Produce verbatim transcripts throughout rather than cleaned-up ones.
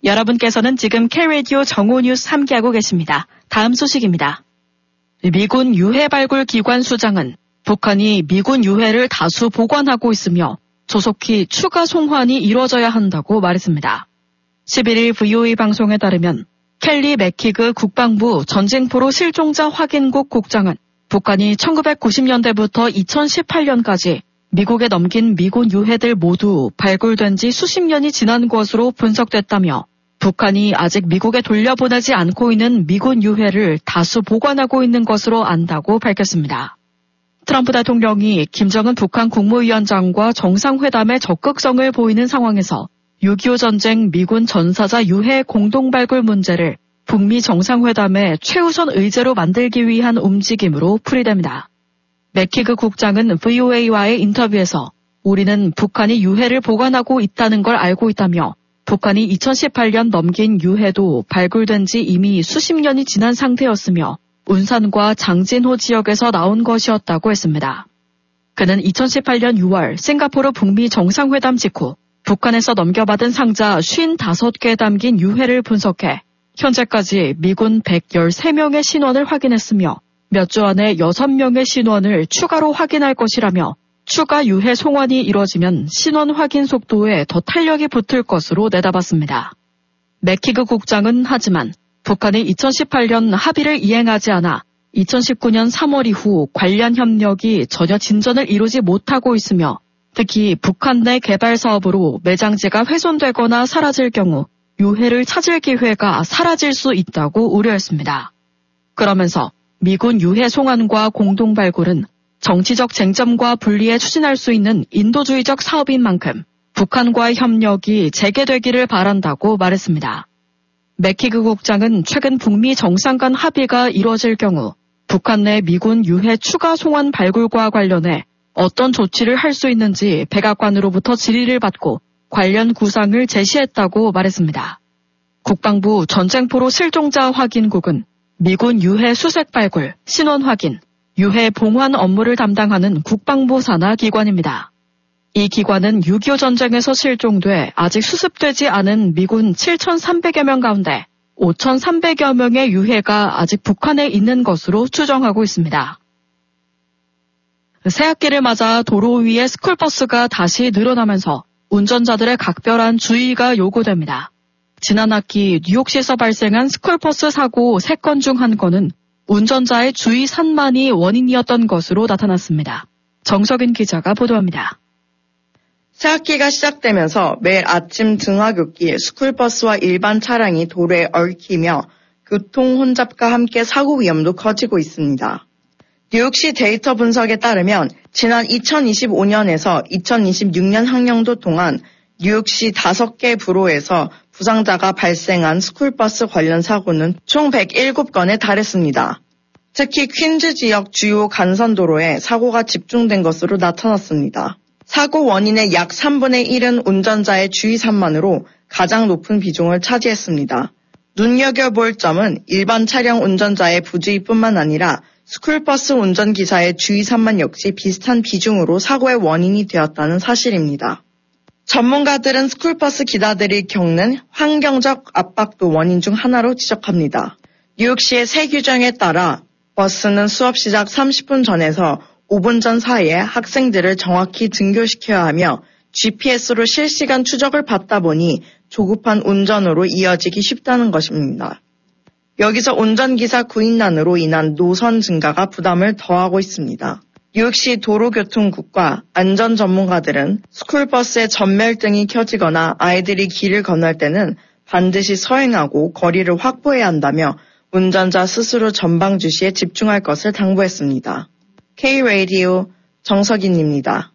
여러분께서는 지금 K-라디오 정오뉴스 함께하고 계십니다. 다음 소식입니다. 미군 유해 발굴 기관 수장은 북한이 미군 유해를 다수 보관하고 있으며 조속히 추가 송환이 이루어져야 한다고 말했습니다. 십일일 브이오에이 방송에 따르면 켈리 맥키그 국방부 전쟁포로 실종자 확인국 국장은 북한이 천구백구십 년대부터 이천십팔 년까지 미국에 넘긴 미군 유해들 모두 발굴된 지 수십 년이 지난 것으로 분석됐다며 북한이 아직 미국에 돌려보내지 않고 있는 미군 유해를 다수 보관하고 있는 것으로 안다고 밝혔습니다. 트럼프 대통령이 김정은 북한 국무위원장과 정상회담에 적극성을 보이는 상황에서 육이오 전쟁 미군 전사자 유해 공동발굴 문제를 북미 정상회담의 최우선 의제로 만들기 위한 움직임으로 풀이됩니다. 맥키그 국장은 브이오에이와의 인터뷰에서 우리는 북한이 유해를 보관하고 있다는 걸 알고 있다며 북한이 이천십팔 년 넘긴 유해도 발굴된 지 이미 수십 년이 지난 상태였으며 운산과 장진호 지역에서 나온 것이었다고 했습니다. 그는 이천십팔 년 유월 싱가포르 북미 정상회담 직후 북한에서 넘겨받은 상자 오십오 개 담긴 유해를 분석해 현재까지 미군 백십삼 명의 신원을 확인했으며 몇 주 안에 여섯 명의 신원을 추가로 확인할 것이라며 추가 유해 송환이 이뤄지면 신원 확인 속도에 더 탄력이 붙을 것으로 내다봤습니다. 맥키그 국장은 하지만 북한이 이천십팔 년 합의를 이행하지 않아 이천십구 년 삼월 이후 관련 협력이 전혀 진전을 이루지 못하고 있으며 특히 북한 내 개발 사업으로 매장지가 훼손되거나 사라질 경우 유해를 찾을 기회가 사라질 수 있다고 우려했습니다. 그러면서 미군 유해 송환과 공동 발굴은 정치적 쟁점과 분리해 추진할 수 있는 인도주의적 사업인 만큼 북한과의 협력이 재개되기를 바란다고 말했습니다. 맥키그 국장은 최근 북미 정상 간 합의가 이루어질 경우 북한 내 미군 유해 추가 송환 발굴과 관련해 어떤 조치를 할 수 있는지 백악관으로부터 질의를 받고 관련 구상을 제시했다고 말했습니다. 국방부 전쟁포로 실종자 확인국은 미군 유해 수색 발굴, 신원 확인, 유해 봉환 업무를 담당하는 국방부 산하 기관입니다. 이 기관은 육이오 전쟁에서 실종돼 아직 수습되지 않은 미군 칠천삼백여 명 가운데 오천삼백여 명의 유해가 아직 북한에 있는 것으로 추정하고 있습니다. 새학기를 맞아 도로 위에 스쿨버스가 다시 늘어나면서 운전자들의 각별한 주의가 요구됩니다. 지난 학기 뉴욕시에서 발생한 스쿨버스 사고 세 건 중 한 건은 운전자의 주의 산만이 원인이었던 것으로 나타났습니다. 정석인 기자가 보도합니다. 새학기가 시작되면서 매일 아침 등하굣길 스쿨버스와 일반 차량이 도로에 얽히며 교통 혼잡과 함께 사고 위험도 커지고 있습니다. 뉴욕시 데이터 분석에 따르면 지난 이천이십오 년에서 이천이십육 년 학년도 동안 뉴욕시 다섯 개 부로에서 부상자가 발생한 스쿨버스 관련 사고는 총 백칠 건에 달했습니다. 특히 퀸즈 지역 주요 간선도로에 사고가 집중된 것으로 나타났습니다. 사고 원인의 약 삼분의 일은 운전자의 주의 산만으로 가장 높은 비중을 차지했습니다. 눈여겨볼 점은 일반 차량 운전자의 부주의뿐만 아니라 스쿨버스 운전기사의 주의 산만 역시 비슷한 비중으로 사고의 원인이 되었다는 사실입니다. 전문가들은 스쿨버스 기사들이 겪는 환경적 압박도 원인 중 하나로 지적합니다. 뉴욕시의 새 규정에 따라 버스는 수업 시작 삼십 분 전에서 오 분 전 사이에 학생들을 정확히 등교시켜야 하며 지피에스로 실시간 추적을 받다 보니 조급한 운전으로 이어지기 쉽다는 것입니다. 여기서 운전기사 구인난으로 인한 노선 증가가 부담을 더하고 있습니다. 뉴욕시 도로교통국과 안전 전문가들은 스쿨버스의 전멸등이 켜지거나 아이들이 길을 건널 때는 반드시 서행하고 거리를 확보해야 한다며 운전자 스스로 전방 주시에 집중할 것을 당부했습니다. K-라디오 정석인입니다.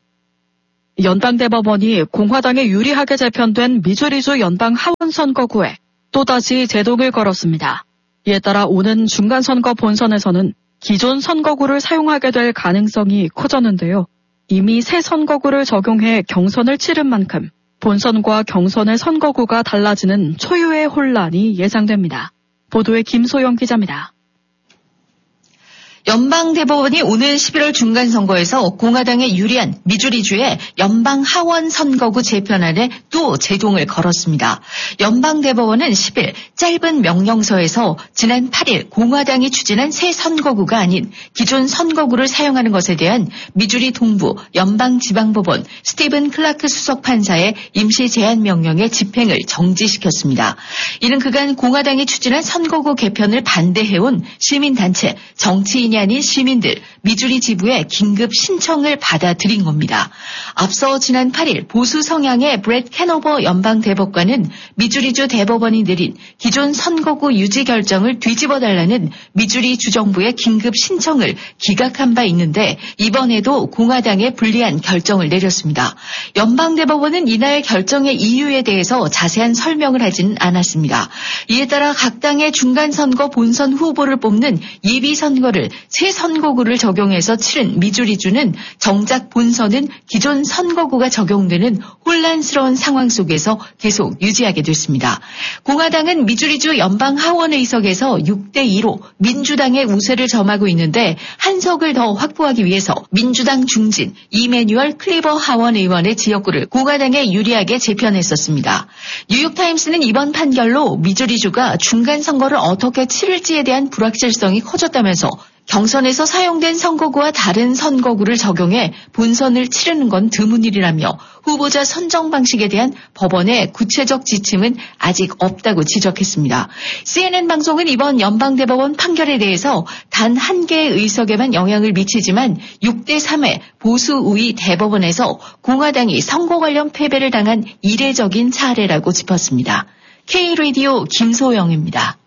연방대법원이 공화당에 유리하게 재편된 미주리주 연방 하원선거구에 또다시 제동을 걸었습니다. 이에 따라 오는 중간선거 본선에서는 기존 선거구를 사용하게 될 가능성이 커졌는데요. 이미 새 선거구를 적용해 경선을 치른 만큼 본선과 경선의 선거구가 달라지는 초유의 혼란이 예상됩니다. 보도에 김소영 기자입니다. 연방대법원이 오늘 십일월 중간선거에서 공화당에 유리한 미주리주의 연방하원 선거구 재편안에 또 제동을 걸었습니다. 연방대법원은 십일 짧은 명령서에서 지난 팔일 공화당이 추진한 새 선거구가 아닌 기존 선거구를 사용하는 것에 대한 미주리 동부 연방지방법원 스티븐 클라크 수석판사의 임시 제한 명령의 집행을 정지시켰습니다. 이는 그간 공화당이 추진한 선거구 개편을 반대해온 시민단체, 정치인이 아닌 시민들, 미주리 지부의 긴급 신청을 받아들인 겁니다. 앞서 지난 팔일 보수 성향의 브렛 캐노버 연방대법관은 미주리주 대법원이 내린 기존 선거구 유지 결정을 뒤집어달라는 미주리 주정부의 긴급 신청을 기각한 바 있는데 이번에도 공화당에 불리한 결정을 내렸습니다. 연방대법원은 이날 결정의 이유에 대해서 자세한 설명을 하진 않았습니다. 이에 따라 각 당의 중간선거 본선 후보를 뽑는 예비선거를 새 선거구를 적용해서 치른 미주리주는 정작 본선은 기존 선거구가 적용되는 혼란스러운 상황 속에서 계속 유지하게 됐습니다. 공화당은 미주리주 연방하원 의석에서 육 대 이로 민주당의 우세를 점하고 있는데 한 석을 더 확보하기 위해서 민주당 중진 이매뉴얼 클리버 하원 의원의 지역구를 공화당에 유리하게 재편했었습니다. 뉴욕타임스는 이번 판결로 미주리주가 중간선거를 어떻게 치를지에 대한 불확실성이 커졌다면서 경선에서 사용된 선거구와 다른 선거구를 적용해 본선을 치르는 건 드문 일이라며 후보자 선정 방식에 대한 법원의 구체적 지침은 아직 없다고 지적했습니다. 씨엔엔 방송은 이번 연방대법원 판결에 대해서 단 한 개의 의석에만 영향을 미치지만 육 대 삼의 보수 우위 대법원에서 공화당이 선거 관련 패배를 당한 이례적인 사례라고 짚었습니다. K-라디오 김소영입니다.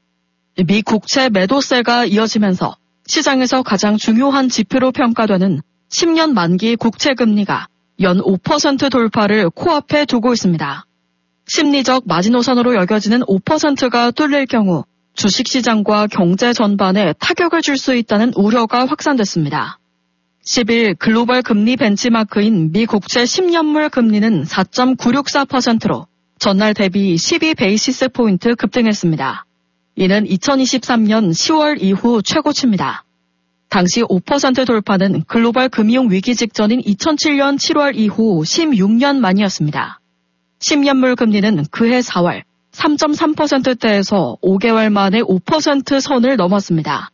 미 국채 매도세가 이어지면서 시장에서 가장 중요한 지표로 평가되는 십 년 만기 국채 금리가 연 오 퍼센트 돌파를 코앞에 두고 있습니다. 심리적 마지노선으로 여겨지는 오 퍼센트가 뚫릴 경우 주식시장과 경제 전반에 타격을 줄 수 있다는 우려가 확산됐습니다. 십일 글로벌 금리 벤치마크인 미 국채 십 년물 금리는 사 점 구육사 퍼센트로 전날 대비 십이 베이시스 포인트 급등했습니다. 이는 이천이십삼 년 시월 이후 최고치입니다. 당시 오 퍼센트 돌파는 글로벌 금융 위기 직전인 이천칠 년 칠월 이후 십육 년 만이었습니다. 십 년물 금리는 그해 사월 삼 점 삼 퍼센트대에서 오 개월 만에 오 퍼센트 선을 넘었습니다.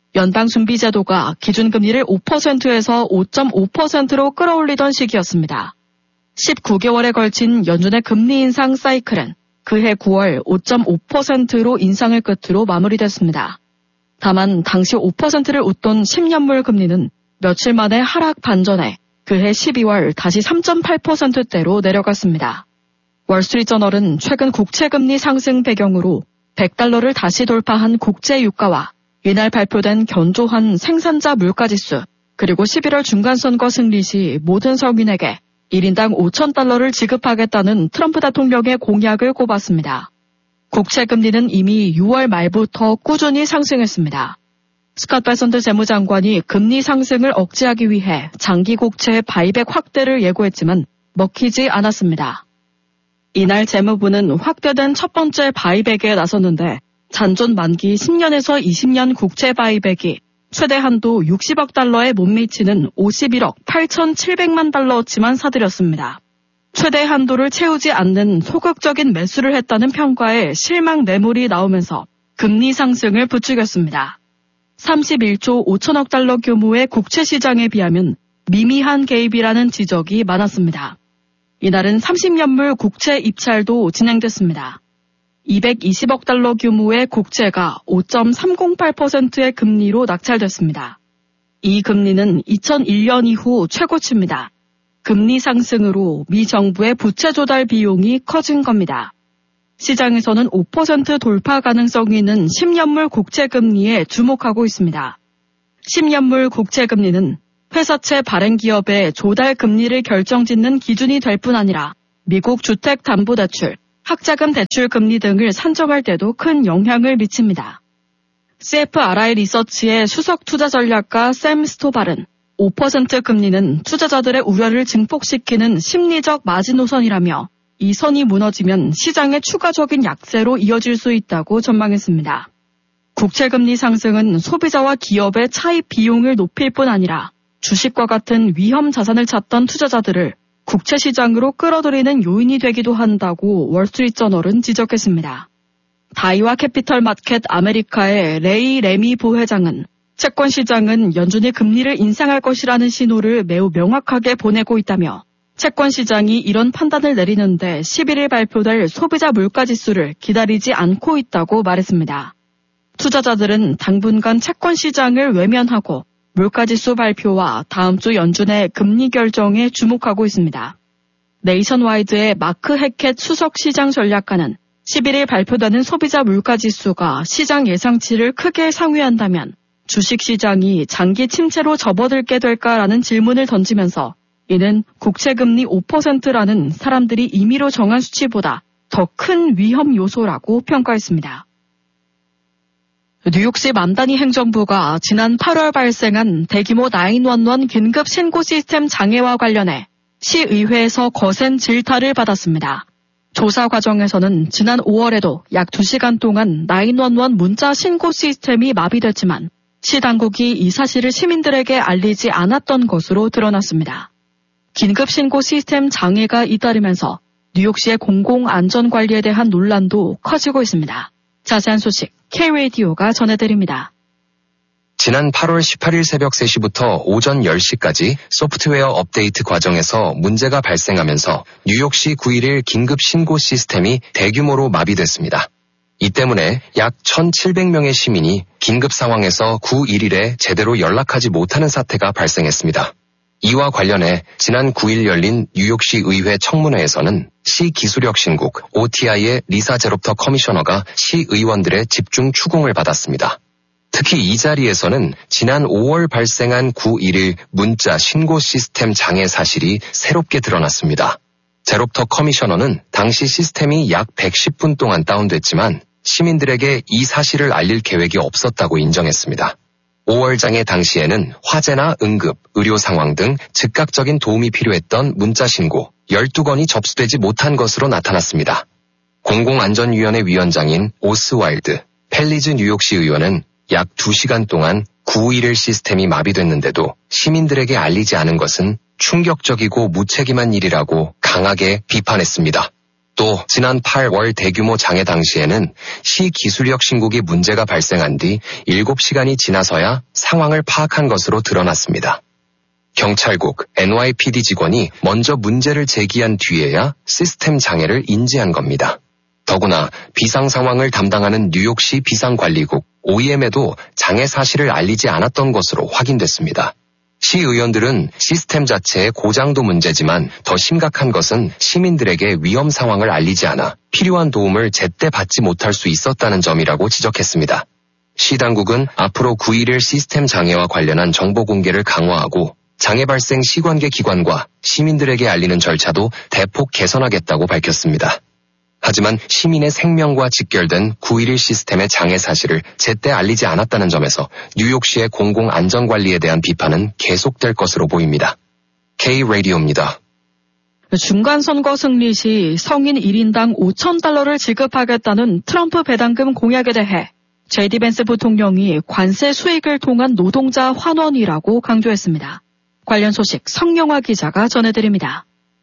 연방준비제도가 기준금리를 오 퍼센트에서 오 점 오 퍼센트로 끌어올리던 시기였습니다. 십구 개월에 걸친 연준의 금리 인상 사이클은 그해 구월 오 점 오 퍼센트로 인상을 끝으로 마무리됐습니다. 다만 당시 오 퍼센트를 웃돈 십 년물 금리는 며칠 만에 하락 반전해 그해 십이월 다시 삼 점 팔 퍼센트대로 내려갔습니다. 월스트리트저널은 최근 국채금리 상승 배경으로 백 달러를 다시 돌파한 국제유가와 이날 발표된 견조한 생산자 물가지수 그리고 십일월 중간선거 승리 시 모든 서민에게 일 인당 오천 달러를 지급하겠다는 트럼프 대통령의 공약을 꼽았습니다. 국채금리는 이미 유월 말부터 꾸준히 상승했습니다. 스캇 베선트 재무장관이 금리 상승을 억제하기 위해 장기 국채 바이백 확대를 예고했지만 먹히지 않았습니다. 이날 재무부는 확대된 첫 번째 바이백에 나섰는데 잔존 만기 십 년에서 이십 년 국채 바이백이 최대 한도 육십억 달러에 못 미치는 오십일억 팔천칠백만 달러어치만 사들였습니다. 최대 한도를 채우지 않는 소극적인 매수를 했다는 평가에 실망 매물이 나오면서 금리 상승을 부추겼습니다. 삼십일조 오천억 달러 규모의 국채 시장에 비하면 미미한 개입이라는 지적이 많았습니다. 이날은 삼십 년물 국채 입찰도 진행됐습니다. 이백이십억 달러 규모의 국채가 오 점 삼공팔 퍼센트의 금리로 낙찰됐습니다. 이 금리는 이천일 년 이후 최고치입니다. 금리 상승으로 미 정부의 부채 조달 비용이 커진 겁니다. 시장에서는 오 퍼센트 돌파 가능성이 있는 십 년물 국채 금리에 주목하고 있습니다. 십 년물 국채 금리는 회사채 발행 기업의 조달 금리를 결정짓는 기준이 될 뿐 아니라 미국 주택담보대출, 학자금 대출 금리 등을 산정할 때도 큰 영향을 미칩니다. 씨에프알아이 리서치의 수석 투자 전략가 샘 스토발은 오 퍼센트 금리는 투자자들의 우려를 증폭시키는 심리적 마지노선이라며 이 선이 무너지면 시장의 추가적인 약세로 이어질 수 있다고 전망했습니다. 국채금리 상승은 소비자와 기업의 차입 비용을 높일 뿐 아니라 주식과 같은 위험 자산을 찾던 투자자들을 국채 시장으로 끌어들이는 요인이 되기도 한다고 월스트리트저널은 지적했습니다. 다이와 캐피털 마켓 아메리카의 레이 레미 부회장은 채권 시장은 연준이 금리를 인상할 것이라는 신호를 매우 명확하게 보내고 있다며 채권 시장이 이런 판단을 내리는데 십일 일 발표될 소비자 물가지수를 기다리지 않고 있다고 말했습니다. 투자자들은 당분간 채권 시장을 외면하고 물가지수 발표와 다음 주 연준의 금리 결정에 주목하고 있습니다. 네이션와이드의 마크 해켓 수석 시장 전략가는 십일 일 발표되는 소비자 물가지수가 시장 예상치를 크게 상회한다면 주식시장이 장기 침체로 접어들게 될까라는 질문을 던지면서 이는 국채금리 오 퍼센트라는 사람들이 임의로 정한 수치보다 더 큰 위험 요소라고 평가했습니다. 뉴욕시 만다니 행정부가 지난 팔월 발생한 대규모 나인원원 긴급 신고 시스템 장애와 관련해 시의회에서 거센 질타를 받았습니다. 조사 과정에서는 지난 오월에도 약 두 시간 동안 나인원원 문자 신고 시스템이 마비됐지만 시 당국이 이 사실을 시민들에게 알리지 않았던 것으로 드러났습니다. 긴급 신고 시스템 장애가 잇따르면서 뉴욕시의 공공안전관리에 대한 논란도 커지고 있습니다. 자세한 소식 K-라디오가 전해드립니다. 지난 팔월 십팔일 새벽 세 시부터 오전 열 시까지 소프트웨어 업데이트 과정에서 문제가 발생하면서 뉴욕시 구일일 긴급 신고 시스템이 대규모로 마비됐습니다. 이 때문에 약 천칠백 명의 시민이 긴급 상황에서 구일일에 제대로 연락하지 못하는 사태가 발생했습니다. 이와 관련해 지난 구일 열린 뉴욕시 의회 청문회에서는 시 기술력 신국 오티아이의 리사 제롭터 커미셔너가 시 의원들의 집중 추궁을 받았습니다. 특히 이 자리에서는 지난 오월 발생한 구일일 문자 신고 시스템 장애 사실이 새롭게 드러났습니다. 제롭터 커미셔너는 당시 시스템이 약 백십 분 동안 다운됐지만 시민들에게 이 사실을 알릴 계획이 없었다고 인정했습니다. 오월 장애 당시에는 화재나 응급, 의료 상황 등 즉각적인 도움이 필요했던 문자 신고 열두 건이 접수되지 못한 것으로 나타났습니다. 공공안전위원회 위원장인 오스와일드, 펠리즈 뉴욕시 의원은 약 두 시간 동안 구일일 시스템이 마비됐는데도 시민들에게 알리지 않은 것은 충격적이고 무책임한 일이라고 강하게 비판했습니다. 또 지난 팔월 대규모 장애 당시에는 시 기술력 신국이 문제가 발생한 뒤 일곱 시간이 지나서야 상황을 파악한 것으로 드러났습니다. 경찰국 엔와이피디 직원이 먼저 문제를 제기한 뒤에야 시스템 장애를 인지한 겁니다. 더구나 비상 상황을 담당하는 뉴욕시 비상관리국 오이엠에도 장애 사실을 알리지 않았던 것으로 확인됐습니다. 시의원들은 시스템 자체의 고장도 문제지만 더 심각한 것은 시민들에게 위험 상황을 알리지 않아 필요한 도움을 제때 받지 못할 수 있었다는 점이라고 지적했습니다. 시 당국은 앞으로 구일일 시스템 장애와 관련한 정보 공개를 강화하고 장애 발생 시관계 기관과 시민들에게 알리는 절차도 대폭 개선하겠다고 밝혔습니다. 하지만 시민의 생명과 직결된 구일일 시스템의 장애 사실을 제때 알리지 않았다는 점에서 뉴욕시의 공공안전관리에 대한 비판은 계속될 것으로 보입니다. K-라디오입니다. 중간선거 승리 시 성인 일 인당 오천 달러를 지급하겠다는 트럼프 배당금 공약에 대해 제이디 벤스 부통령이 관세 수익을 통한 노동자 환원이라고 강조했습니다. 관련 소식 성영화 기자가 전해드립니다.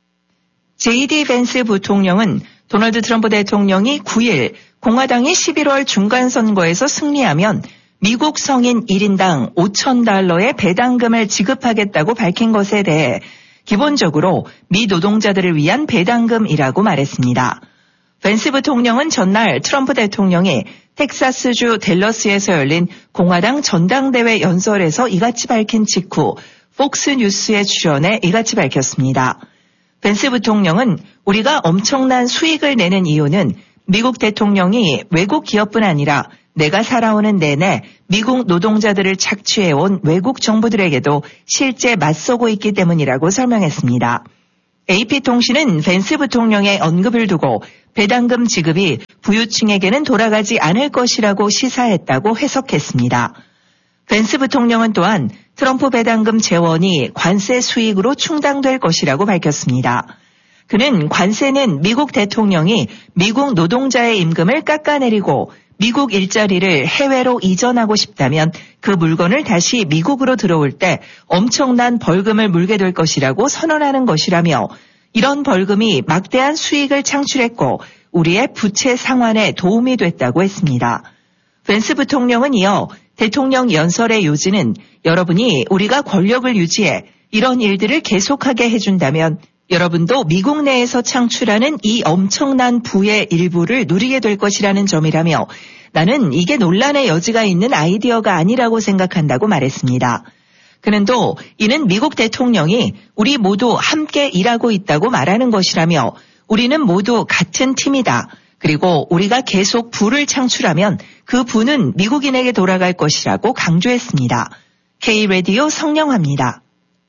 제이디 벤스 부통령은 도널드 트럼프 대통령이 구일 공화당이 십일월 중간선거에서 승리하면 미국 성인 일 인당 오천 달러의 배당금을 지급하겠다고 밝힌 것에 대해 기본적으로 미 노동자들을 위한 배당금이라고 말했습니다. 벤스 부통령은 전날 트럼프 대통령이 텍사스주 댈러스에서 열린 공화당 전당대회 연설에서 이같이 밝힌 직후 폭스뉴스에 출연해 이같이 밝혔습니다. 벤스 부통령은 우리가 엄청난 수익을 내는 이유는 미국 대통령이 외국 기업뿐 아니라 내가 살아오는 내내 미국 노동자들을 착취해온 외국 정부들에게도 실제 맞서고 있기 때문이라고 설명했습니다. 에이피통신은 벤스 부통령의 언급을 두고 배당금 지급이 부유층에게는 돌아가지 않을 것이라고 시사했다고 해석했습니다. 벤스 부통령은 또한 트럼프 배당금 재원이 관세 수익으로 충당될 것이라고 밝혔습니다. 그는 관세는 미국 대통령이 미국 노동자의 임금을 깎아내리고 미국 일자리를 해외로 이전하고 싶다면 그 물건을 다시 미국으로 들어올 때 엄청난 벌금을 물게 될 것이라고 선언하는 것이라며 이런 벌금이 막대한 수익을 창출했고 우리의 부채 상환에 도움이 됐다고 했습니다. 벤스 부통령은 이어 대통령 연설의 요지는 여러분이 우리가 권력을 유지해 이런 일들을 계속하게 해준다면 여러분도 미국 내에서 창출하는 이 엄청난 부의 일부를 누리게 될 것이라는 점이라며 나는 이게 논란의 여지가 있는 아이디어가 아니라고 생각한다고 말했습니다. 그는 또 이는 미국 대통령이 우리 모두 함께 일하고 있다고 말하는 것이라며 우리는 모두 같은 팀이다. 그리고 우리가 계속 부를 창출하면 그 부는 미국인에게 돌아갈 것이라고 강조했습니다. K-라디오 성령화입니다.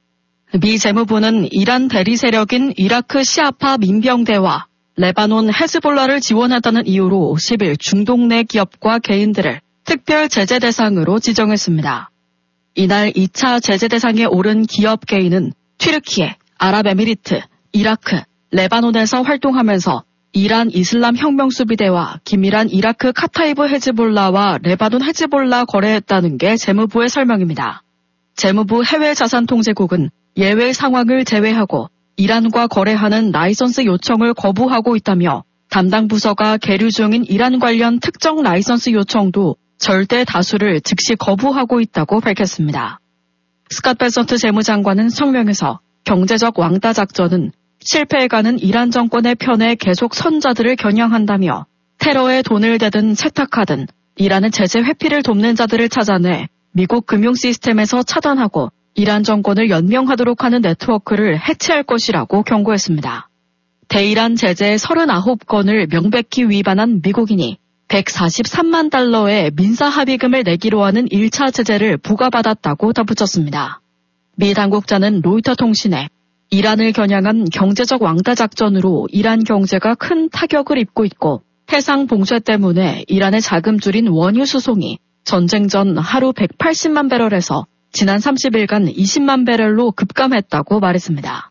미 재무부는 이란 대리 세력인 이라크 시아파 민병대와 레바논 헤즈볼라를 지원했다는 이유로 십일 중동 내 기업과 개인들을 특별 제재 대상으로 지정했습니다. 이날 이 차 제재 대상에 오른 기업 개인은 튀르키예, 아랍에미리트, 이라크, 레바논에서 활동하면서 이란 이슬람 혁명수비대와 긴밀한 이라크 카타이브 헤즈볼라와 레바논 헤즈볼라 거래했다는 게 재무부의 설명입니다. 재무부 해외자산통제국은 예외 상황을 제외하고 이란과 거래하는 라이선스 요청을 거부하고 있다며 담당 부서가 계류 중인 이란 관련 특정 라이선스 요청도 절대 다수를 즉시 거부하고 있다고 밝혔습니다. 스캇 베선트 재무장관은 성명에서 경제적 왕따 작전은 실패해가는 이란 정권의 편에 계속 선 자들을 겨냥한다며 테러에 돈을 대든 세탁하든 이란의 제재 회피를 돕는 자들을 찾아내 미국 금융 시스템에서 차단하고 이란 정권을 연명하도록 하는 네트워크를 해체할 것이라고 경고했습니다. 대이란 제재 삼십구 건을 명백히 위반한 미국인이 백사십삼만 달러의 민사 합의금을 내기로 하는 일 차 제재를 부과받았다고 덧붙였습니다. 미 당국자는 로이터 통신에 이란을 겨냥한 경제적 왕따 작전으로 이란 경제가 큰 타격을 입고 있고 해상 봉쇄 때문에 이란의 자금 줄인 원유 수송이 전쟁 전 하루 백팔십만 배럴에서 지난 삼십 일간 이십만 배럴로 급감했다고 말했습니다.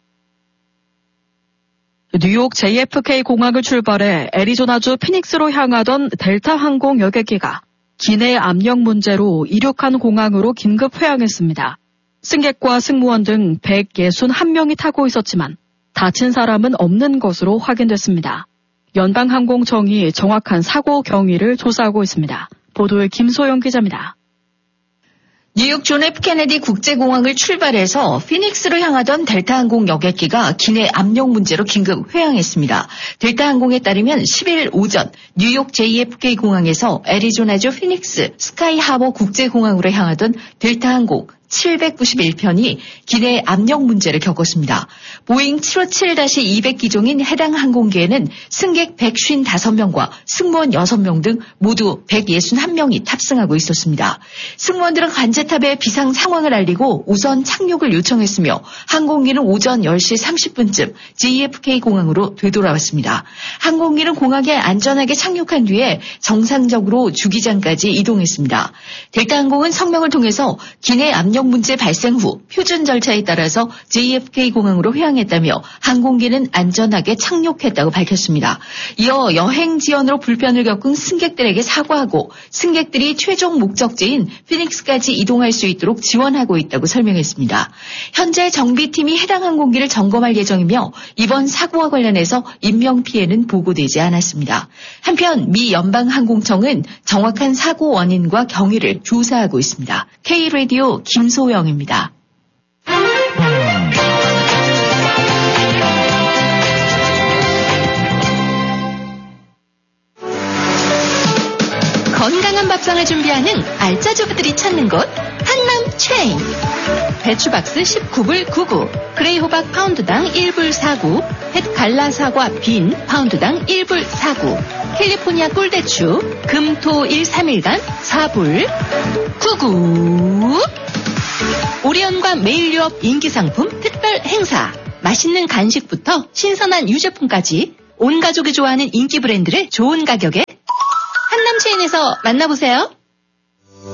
뉴욕 제이에프케이 공항을 출발해 애리조나주 피닉스로 향하던 델타 항공 여객기가 기내 압력 문제로 이륙한 공항으로 긴급 회항했습니다. 승객과 승무원 등 백육십일 명이 타고 있었지만 다친 사람은 없는 것으로 확인됐습니다. 연방항공청이 정확한 사고 경위를 조사하고 있습니다. 보도에 김소영 기자입니다. 뉴욕 존 에프 케네디 국제공항을 출발해서 피닉스로 향하던 델타항공 여객기가 기내 압력 문제로 긴급 회항했습니다. 델타항공에 따르면 십일 오전 뉴욕 제이에프케이 공항에서 애리조나주 피닉스 스카이하버 국제공항으로 향하던 델타항공 칠백구십일 편이 기내 압력 문제를 겪었습니다. 보잉 칠오칠 이백 기종인 해당 항공기에는 승객 백오십오 명과 승무원 여섯 명 등 모두 백육십일 명이 탑승하고 있었습니다. 승무원들은 관제탑에 비상 상황을 알리고 우선 착륙을 요청했으며 항공기는 오전 열 시 삼십 분쯤 제이에프케이 공항으로 되돌아왔습니다. 항공기는 공항에 안전하게 착륙한 뒤에 정상적으로 주기장까지 이동했습니다. 델타항공은 성명을 통해서 기내 압력 문제 발생 후 표준 절차에 따라서 제이에프케이 공항으로 회항했다며 항공기는 안전하게 착륙했다고 밝혔습니다. 이어 여행 지연으로 불편을 겪은 승객들에게 사과하고 승객들이 최종 목적지인 피닉스까지 이동할 수 있도록 지원하고 있다고 설명했습니다. 현재 정비팀이 해당 항공기를 점검할 예정이며 이번 사고와 관련해서 인명피해는 보고되지 않았습니다. 한편 미 연방항공청은 정확한 사고 원인과 경위를 조사하고 있습니다. K-라디오 김소영입니다. 건강한 밥상을 준비하는 알짜주부들이 찾는 곳 한남 체인. 배추박스 십구 불 구구, 그레이호박 파운드당 일 불 사구, 햇 갈라사과 빈 파운드당 일 불 사구, 캘리포니아 꿀대추 금토 일 삼 일간 사 불 구구. 오리온과 메일유업 인기상품 특별 행사. 맛있는 간식부터 신선한 유제품까지 온 가족이 좋아하는 인기 브랜드를 좋은 가격에 한남체인에서 만나보세요.